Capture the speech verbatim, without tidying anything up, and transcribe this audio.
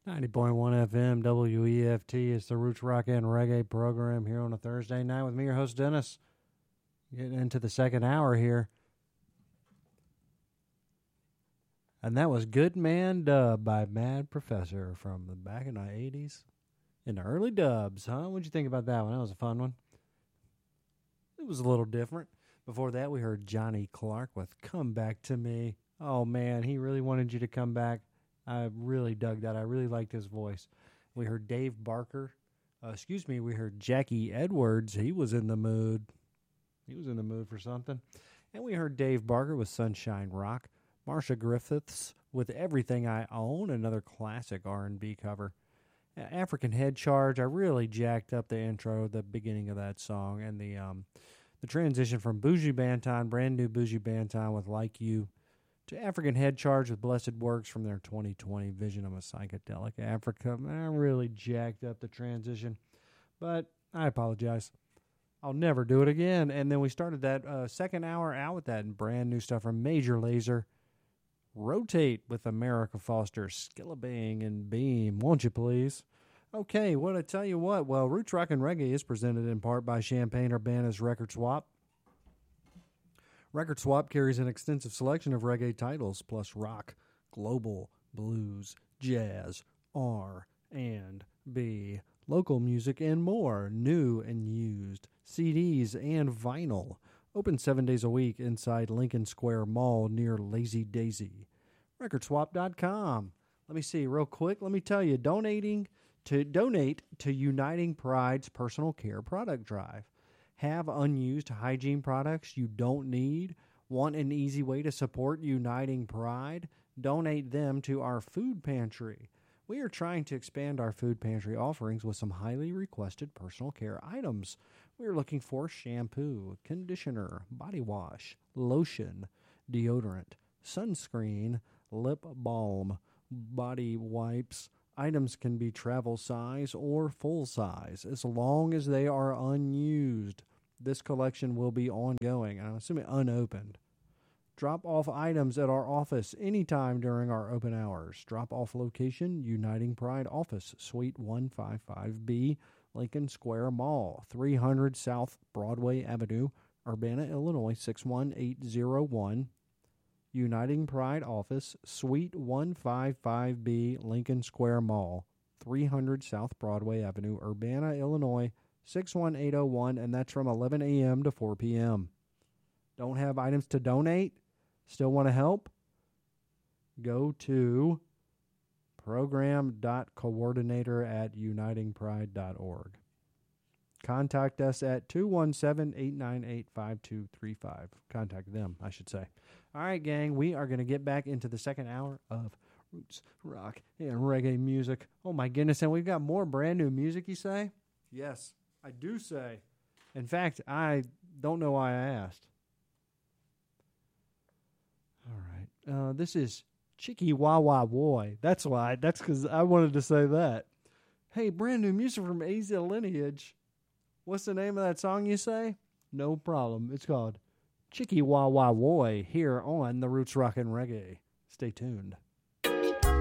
ninety point one F M, W E F T. It's the Roots Rock and Reggae program here on a Thursday night with me, your host, Dennis. Getting into the second hour here. And that was Good Man Dub by Mad Professor from the back in the eighties. In the early dubs, huh? What'd you think about that one? That was a fun one. It was a little different. Before that, we heard Johnny Clark with Come Back to Me. Oh, man, he really wanted you to come back. I really dug that. I really liked his voice. We heard Dave Barker. Uh, excuse me, we heard Jackie Edwards. He was in the mood. He was in the mood for something. And we heard Dave Barker with Sunshine Rock. Marsha Griffiths with Everything I Own, another classic R and B cover. Uh, African Head Charge. I really jacked up the intro, the beginning of that song, and the um, the transition from Bougie Banton, brand new Bougie Banton with Like You, to African Head Charge with Blessed Works from their twenty twenty Vision of a Psychedelic Africa. I really jacked up the transition, but I apologize. I'll never do it again. And then we started that uh, second hour out with that brand new stuff from Major Lazer. Rotate with America Foster, Skillabang and Beam, won't you please? Okay, well, I tell you what, well, Roots Rock and Reggae is presented in part by Champaign-Urbana's Record Swap. Record Swap carries an extensive selection of reggae titles, plus rock, global, blues, jazz, R and B, local music, and more, new and used, C Ds and vinyl. Open seven days a week inside Lincoln Square Mall near Lazy Daisy. record swap dot com. Let me see real quick. Let me tell you, donating to donate to Uniting Pride's personal care product drive. Have unused hygiene products you don't need? Want an easy way to support Uniting Pride? Donate them to our food pantry. We are trying to expand our food pantry offerings with some highly requested personal care items. We are looking for shampoo, conditioner, body wash, lotion, deodorant, sunscreen, lip balm, body wipes. Items can be travel size or full size as long as they are unused. This collection will be ongoing, and I'm assuming unopened. Drop off items at our office anytime during our open hours. Drop off location, Uniting Pride Office, Suite one fifty-five B, Lincoln Square Mall, three hundred South Broadway Avenue, Urbana, Illinois, six one eight zero one. Uniting Pride Office, Suite one fifty-five B, Lincoln Square Mall, three hundred South Broadway Avenue, Urbana, Illinois, six one eight zero one, and that's from eleven a.m. to four p.m. Don't have items to donate? Still want to help? Go to program.coordinator at uniting pride dot org. Contact us at two one seven, eight nine eight, five two three five. Contact them, I should say. All right, gang, we are going to get back into the second hour of Roots, Rock, and Reggae music. Oh, my goodness, and we've got more brand new music, you say? Yes, I do say. In fact, I don't know why I asked. All right. Uh, this is Chicky Wawa Boy. That's why. That's because I wanted to say that. Hey, brand new music from A Z Lineage. What's the name of that song you say? No problem. It's called Chicky Wawa Boy here on the Roots Rock and Reggae. Stay tuned.